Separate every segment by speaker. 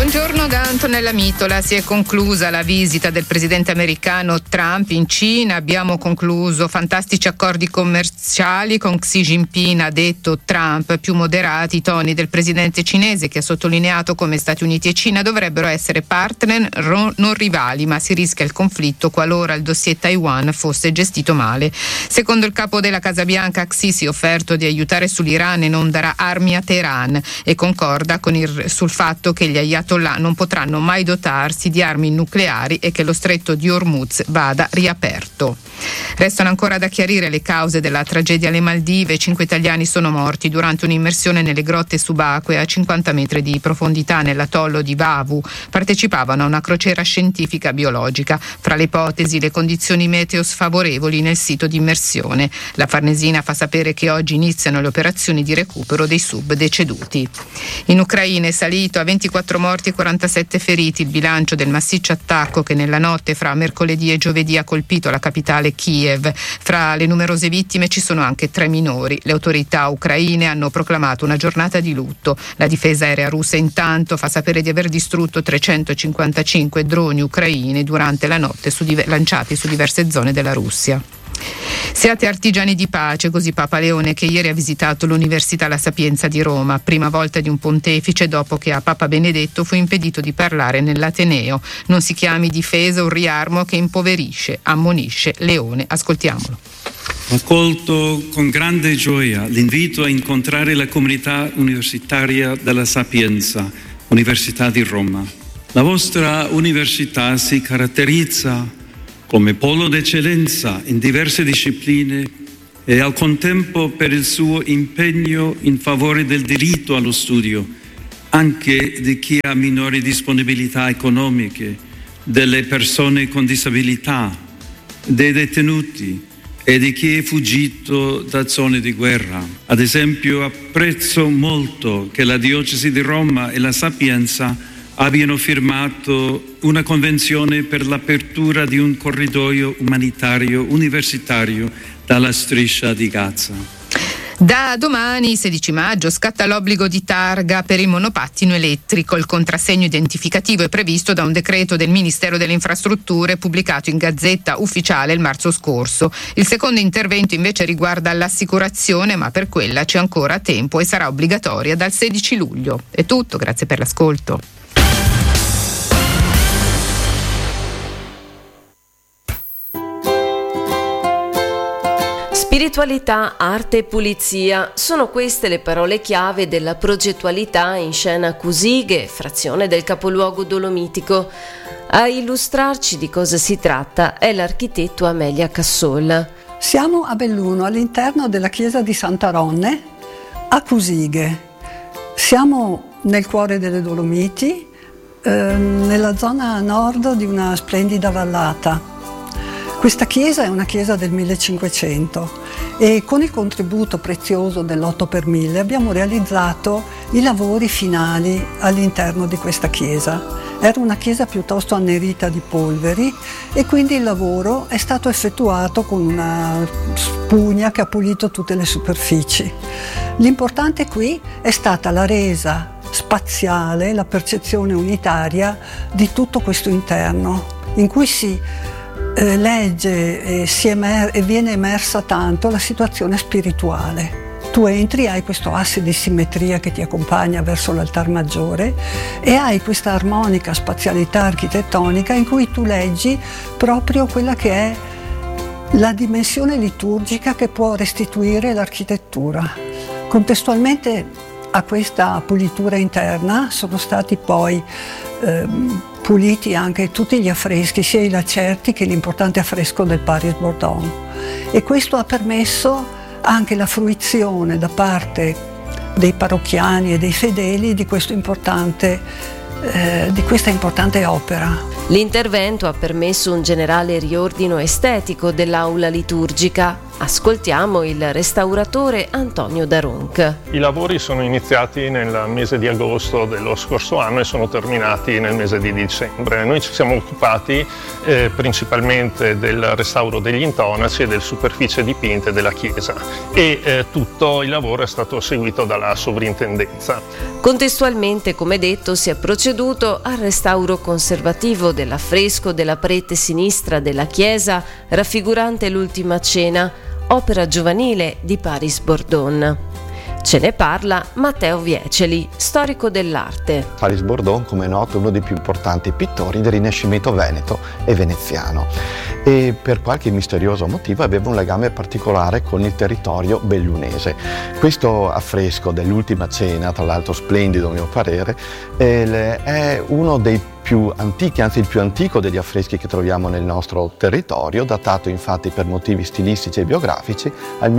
Speaker 1: Buongiorno da Antonella Mitola. Si è conclusa la visita del presidente americano Trump in Cina. Abbiamo concluso fantastici accordi commerciali con Xi Jinping, ha detto Trump, più moderati i toni del presidente cinese, che ha sottolineato come Stati Uniti e Cina dovrebbero essere partner non rivali, ma si rischia il conflitto qualora il dossier Taiwan fosse gestito male. Secondo il capo della Casa Bianca, Xi si è offerto di aiutare sull'Iran e non darà armi a Teheran, e concorda sul fatto che gli ayatollah non potranno mai dotarsi di armi nucleari e che lo stretto di Hormuz vada riaperto. Restano ancora da chiarire le cause della tragedia alle Maldive. 5 italiani sono morti durante un'immersione nelle grotte subacquee a 50 metri di profondità nell'atollo di Vavu. Partecipavano a una crociera scientifica biologica. Fra le ipotesi, le condizioni meteo sfavorevoli nel sito di immersione. La Farnesina fa sapere che oggi iniziano le operazioni di recupero dei sub deceduti. In Ucraina è salito a 24 morti e 47 feriti il bilancio del massiccio attacco che nella notte fra mercoledì e giovedì ha colpito la capitale Kiev. Fra le numerose vittime ci sono anche 3 minori. Le autorità ucraine hanno proclamato una giornata di lutto. La difesa aerea russa intanto fa sapere di aver distrutto 355 droni ucraini durante la notte lanciati su diverse zone della Russia. Siate artigiani di pace, così Papa Leone, che ieri ha visitato l'Università La Sapienza di Roma, prima volta di un pontefice dopo che a Papa Benedetto fu impedito di parlare nell'Ateneo. Non si chiami difesa un riarmo che impoverisce, ammonisce Leone. Ascoltiamolo.
Speaker 2: Ho accolto con grande gioia l'invito a incontrare la comunità universitaria della Sapienza, Università di Roma. La vostra università si caratterizza come polo d'eccellenza in diverse discipline e al contempo per il suo impegno in favore del diritto allo studio, anche di chi ha minori disponibilità economiche, delle persone con disabilità, dei detenuti e di chi è fuggito da zone di guerra. Ad esempio, apprezzo molto che la Diocesi di Roma e la Sapienza abbiano firmato una convenzione per l'apertura di un corridoio umanitario universitario dalla striscia di Gaza.
Speaker 1: Da domani, 16 maggio, scatta l'obbligo di targa per il monopattino elettrico. Il contrassegno identificativo è previsto da un decreto del Ministero delle Infrastrutture pubblicato in Gazzetta Ufficiale il marzo scorso. Il secondo intervento invece riguarda l'assicurazione, ma per quella c'è ancora tempo e sarà obbligatoria dal 16 luglio. È tutto, grazie per l'ascolto.
Speaker 3: Spiritualità, arte e pulizia sono queste le parole chiave della progettualità in scena Cusighe, frazione del capoluogo dolomitico. A illustrarci di cosa si tratta è l'architetto Amelia Cassolla.
Speaker 4: Siamo a Belluno, all'interno della chiesa di Santa Ronne, a Cusighe. Siamo nel cuore delle Dolomiti, nella zona nord di una splendida vallata. Questa chiesa è una chiesa del 1500 e con il contributo prezioso dell'8 per 1000 abbiamo realizzato i lavori finali all'interno di questa chiesa. Era una chiesa piuttosto annerita di polveri e quindi il lavoro è stato effettuato con una spugna che ha pulito tutte le superfici. L'importante qui è stata la resa spaziale, la percezione unitaria di tutto questo interno, in cui si legge e viene emersa tanto la situazione spirituale. Tu entri, hai questo asse di simmetria che ti accompagna verso l'altar maggiore e hai questa armonica spazialità architettonica in cui tu leggi proprio quella che è la dimensione liturgica che può restituire l'architettura. Contestualmente a questa pulitura interna sono stati poi puliti anche tutti gli affreschi, sia i lacerti che l'importante affresco del Paris Bordon, e questo ha permesso anche la fruizione da parte dei parrocchiani e dei fedeli di questa importante opera.
Speaker 3: L'intervento ha permesso un generale riordino estetico dell'aula liturgica. Ascoltiamo il restauratore Antonio Daronc.
Speaker 5: I lavori sono iniziati nel mese di agosto dello scorso anno e sono terminati nel mese di dicembre. Noi ci siamo occupati principalmente del restauro degli intonaci e delle superfici dipinte della chiesa e tutto il lavoro è stato seguito dalla sovrintendenza.
Speaker 3: Contestualmente, come detto, si è proceduto al restauro conservativo dell'affresco della parete sinistra della chiesa raffigurante l'Ultima Cena, opera giovanile di Paris Bordon. Ce ne parla Matteo Vieceli, storico dell'arte.
Speaker 6: Paris Bordon, come è noto, è uno dei più importanti pittori del Rinascimento veneto e veneziano e per qualche misterioso motivo aveva un legame particolare con il territorio bellunese. Questo affresco dell'Ultima Cena, tra l'altro splendido a mio parere, è uno dei più antichi, anzi il più antico degli affreschi che troviamo nel nostro territorio, datato infatti per motivi stilistici e biografici al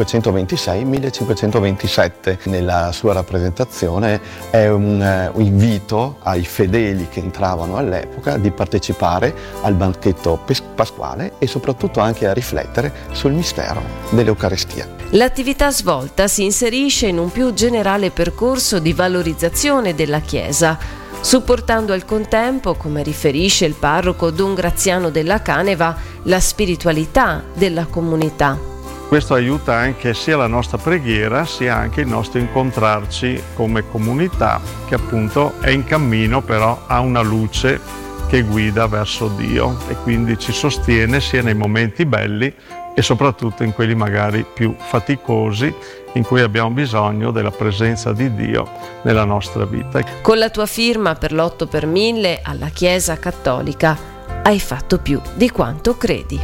Speaker 6: 1526-1527. Nella sua rappresentazione è un invito ai fedeli che entravano all'epoca di partecipare al banchetto pasquale e soprattutto anche a riflettere sul mistero dell'Eucaristia.
Speaker 3: L'attività svolta si inserisce in un più generale percorso di valorizzazione della Chiesa, supportando al contempo, come riferisce il parroco Don Graziano della Caneva, la spiritualità della comunità.
Speaker 7: Questo aiuta anche sia la nostra preghiera sia anche il nostro incontrarci come comunità, che appunto è in cammino, però ha una luce che guida verso Dio e quindi ci sostiene sia nei momenti belli e soprattutto in quelli magari più faticosi, in cui abbiamo bisogno della presenza di Dio nella nostra vita.
Speaker 3: Con la tua firma per l'8 per 1000 alla Chiesa Cattolica hai fatto più di quanto credi.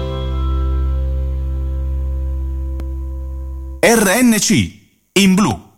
Speaker 8: RNC in blu.